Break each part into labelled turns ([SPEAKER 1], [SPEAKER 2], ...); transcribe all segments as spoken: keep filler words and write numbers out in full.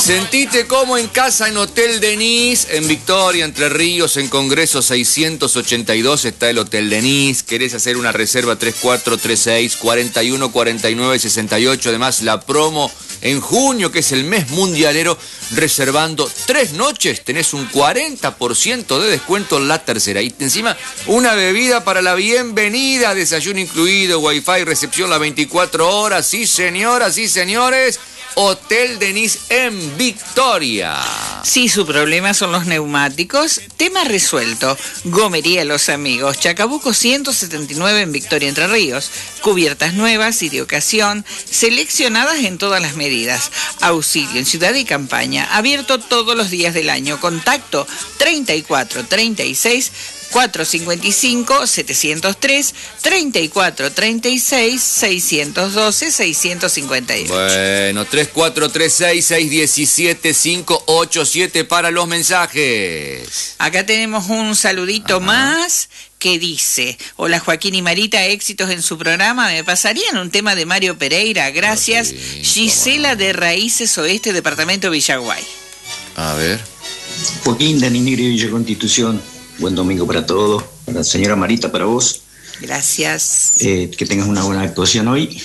[SPEAKER 1] Sentite como en casa en Hotel Denis, en Victoria, Entre Ríos, en Congreso seiscientos ochenta y dos está el Hotel Denis. ¿Querés hacer una reserva? Tres cuatro tres seis, cuatro uno cuatro nueve seis ocho. Además, la promo en junio, que es el mes mundialero, reservando tres noches, tenés un cuarenta por ciento de descuento en la tercera. Y encima, una bebida para la bienvenida, desayuno incluido, wifi, recepción las veinticuatro horas. Sí, señoras, sí, señores. Hotel Denis en Victoria.
[SPEAKER 2] Si su problema son los neumáticos, tema resuelto. Gomería Los Amigos, Chacabuco ciento setenta y nueve en Victoria, Entre Ríos. Cubiertas nuevas y de ocasión, seleccionadas en todas las medidas. Auxilio en ciudad y campaña, abierto todos los días del año. Contacto treinta y cuatro treinta y seis cuatrocientos cincuenta y cinco setecientos tres, treinta y cuatro treinta y seis seiscientos doce seiscientos cincuenta y ocho.
[SPEAKER 1] Bueno, tres cuatro tres seis, seis uno siete, cinco ocho siete para los mensajes.
[SPEAKER 2] Acá tenemos un saludito
[SPEAKER 1] Ajá.
[SPEAKER 2] más que dice: hola Joaquín y Marita, éxitos en su programa. ¿Me pasarían un tema de Mario Pereira? Gracias.
[SPEAKER 1] Sí,
[SPEAKER 2] Gisela de Raíces Oeste, departamento Villaguay.
[SPEAKER 1] A ver.
[SPEAKER 3] Joaquín de Ninigre, Villa Constitución. Buen domingo para todos. Para la señora Marita, para vos.
[SPEAKER 2] Gracias.
[SPEAKER 3] Eh, que tengas una buena actuación hoy.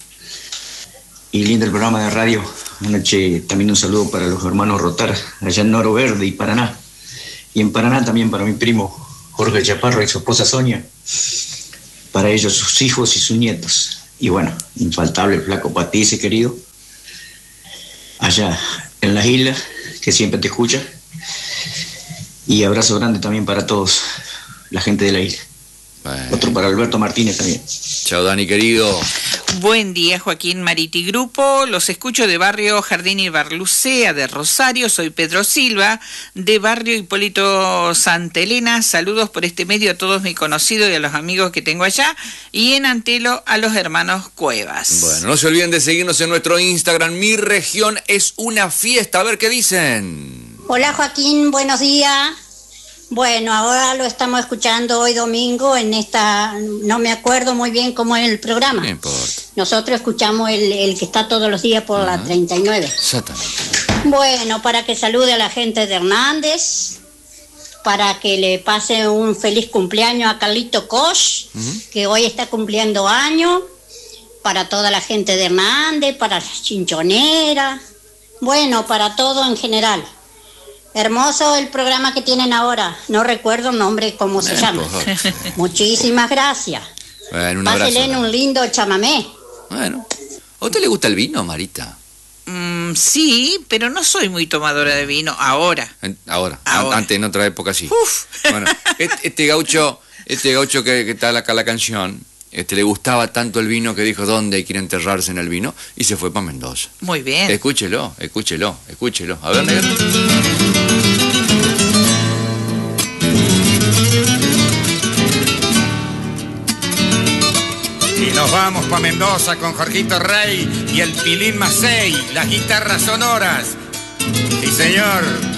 [SPEAKER 3] Y lindo el programa de radio. Anoche también un saludo para los hermanos Rotar, allá en Noro Verde y Paraná. Y en Paraná también para mi primo Jorge Chaparro y su esposa Sonia. Para ellos, sus hijos y sus nietos. Y bueno, infaltable el flaco Patice, querido. Allá en las islas, que siempre te escucha. Y abrazo grande también para todos, la gente de la isla. Bueno. Otro para Alberto Martínez también.
[SPEAKER 1] Chao, Dani, querido.
[SPEAKER 2] Buen día, Joaquín, Mariti Grupo. Los escucho de barrio Jardín y Barlucea de Rosario. Soy Pedro Silva, de barrio Hipólito Santa Elena. Saludos por este medio a todos mis conocidos y a los amigos que tengo allá. Y en Antelo a los hermanos Cuevas.
[SPEAKER 1] Bueno, no se olviden de seguirnos en nuestro Instagram. Mi región es una fiesta. A ver qué dicen.
[SPEAKER 4] Hola Joaquín, buenos días. Bueno, ahora lo estamos escuchando hoy domingo en esta, no me acuerdo muy bien cómo es el programa.
[SPEAKER 1] No importa.
[SPEAKER 4] Nosotros escuchamos el, el que está todos los días por uh-huh. la treinta y nueve.
[SPEAKER 1] Exactamente.
[SPEAKER 4] Bueno, para que salude a la gente de Hernández, para que le pase un feliz cumpleaños a Carlito Koch, uh-huh. que hoy está cumpliendo años, para toda la gente de Hernández, para las chinchoneras, bueno, para todo en general. Hermoso el programa que tienen ahora. No recuerdo el nombre, cómo se llama. Muchísimas gracias.
[SPEAKER 1] Bueno, un
[SPEAKER 4] Pásele
[SPEAKER 1] abrazo.
[SPEAKER 4] un lindo chamamé.
[SPEAKER 1] Bueno. ¿A usted le gusta el vino, Marita?
[SPEAKER 2] Mm, sí, pero no soy muy tomadora de vino ahora.
[SPEAKER 1] En, ahora.
[SPEAKER 2] ahora.
[SPEAKER 1] An- antes, en otra época, sí.
[SPEAKER 2] Uf.
[SPEAKER 1] Bueno, este, este gaucho, este gaucho que, que está acá la canción, este, le gustaba tanto el vino que dijo dónde hay que ir a enterrarse en el vino y se fue para Mendoza.
[SPEAKER 2] Muy bien.
[SPEAKER 1] Escúchelo, escúchelo, escúchelo. A ver, negro.
[SPEAKER 5] Y nos vamos para Mendoza con Jorgito Rey y el Pilín Macei, las guitarras sonoras. Sí, señor.